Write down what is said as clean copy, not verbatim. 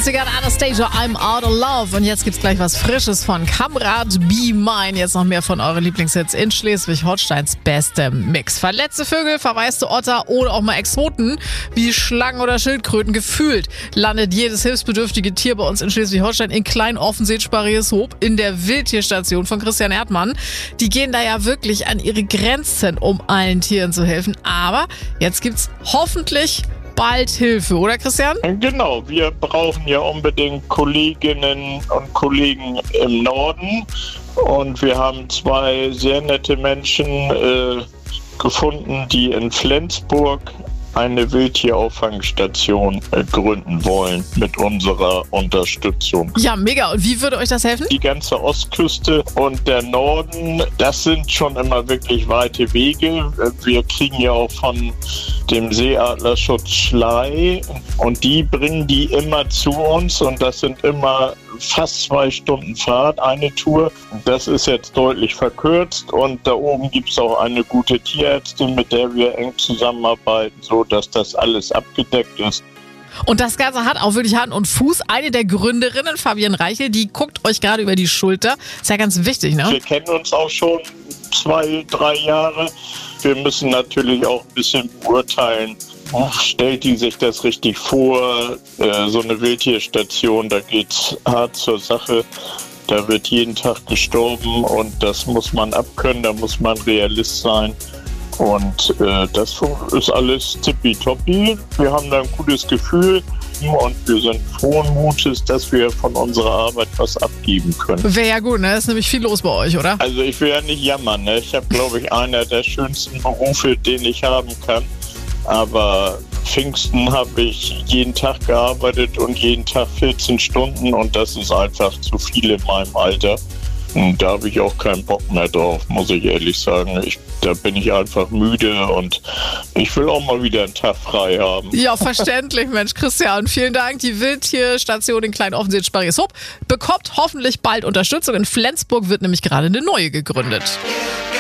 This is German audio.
Klassiker Anastasia, I'm Out of Love. Und jetzt gibt's gleich was Frisches von Kamrat Be Mine. Jetzt noch mehr von euren Lieblingshits in Schleswig-Holsteins bestem Mix. Verletzte Vögel, verwaiste Otter oder auch mal Exoten wie Schlangen oder Schildkröten. Gefühlt landet jedes hilfsbedürftige Tier bei uns in Schleswig-Holstein in Klein-Offensee-Sparrieshoop in der Wildtierstation von Christian Erdmann. Die gehen da ja wirklich an ihre Grenzen, um allen Tieren zu helfen. Aber jetzt gibt's hoffentlich bald Hilfe, oder Christian? Genau, wir brauchen ja unbedingt Kolleginnen und Kollegen im Norden und wir haben zwei sehr nette Menschen gefunden, die in Flensburg eine Wildtierauffangstation gründen wollen mit unserer Unterstützung. Ja, mega. Und wie würde euch das helfen? Die ganze Ostküste und der Norden, das sind schon immer wirklich weite Wege. Wir kriegen ja auch von dem Seeadlerschutz Schlei und die bringen die immer zu uns und das sind immer fast 2 Stunden Fahrt, eine Tour. Das ist jetzt deutlich verkürzt und da oben gibt es auch eine gute Tierärztin, mit der wir eng zusammenarbeiten, so dass das alles abgedeckt ist. Und das Ganze hat auch wirklich Hand und Fuß. Eine der Gründerinnen, Fabienne Reichel, die guckt euch gerade über die Schulter. Ist ja ganz wichtig, ne? Wir kennen uns auch schon 2-3 Jahre. Wir müssen natürlich auch ein bisschen beurteilen, stellt die sich das richtig vor? So eine Wildtierstation, da geht's hart zur Sache. Da wird jeden Tag gestorben und das muss man abkönnen, da muss man Realist sein. Und das ist alles tippitoppi. Wir haben da ein gutes Gefühl und wir sind frohen Mutes, dass wir von unserer Arbeit was abgeben können. Wäre ja gut, ne? Ist nämlich viel los bei euch, oder? Also ich will ja nicht jammern, ne? Ich habe, glaube ich, einer der schönsten Berufe, den ich haben kann. Aber Pfingsten habe ich jeden Tag gearbeitet und jeden Tag 14 Stunden und das ist einfach zu viel in meinem Alter. Und da habe ich auch keinen Bock mehr drauf, muss ich ehrlich sagen. Da bin ich einfach müde und ich will auch mal wieder einen Tag frei haben. Ja, verständlich, Mensch. Christian, vielen Dank. Die Wildtierstation in Klein-Offensee-Sparrieshoop bekommt hoffentlich bald Unterstützung. In Flensburg wird nämlich gerade eine neue gegründet.